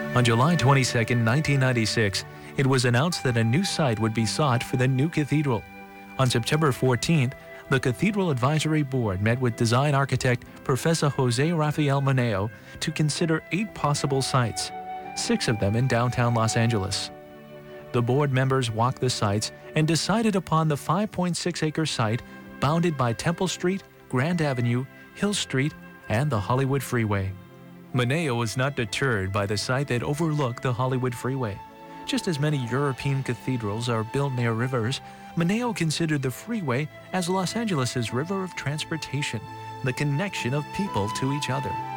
On July 22, 1996, it was announced that a new site would be sought for the new cathedral. On September 14th, the Cathedral Advisory Board met with design architect Professor Jose Rafael Moneo to consider 8 possible sites, 6 of them in downtown Los Angeles. The board members walked the sites and decided upon the 5.6-acre site bounded by Temple Street, Grand Avenue, Hill Street, and the Hollywood Freeway. Moneo was not deterred by the site that overlooked the Hollywood Freeway. Just as many European cathedrals are built near rivers, Moneo considered the freeway as Los Angeles' river of transportation, the connection of people to each other.